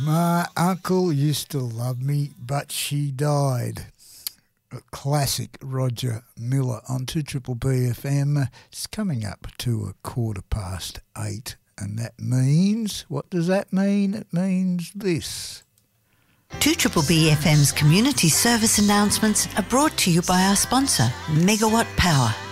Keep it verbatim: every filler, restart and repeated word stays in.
My uncle used to love me, but she died. A classic Roger Miller on two Triple B F M. It's coming up to a quarter past eight, and that means, what does that mean? It means this. two Triple B F M's community service announcements are brought to you by our sponsor, Megawatt Power.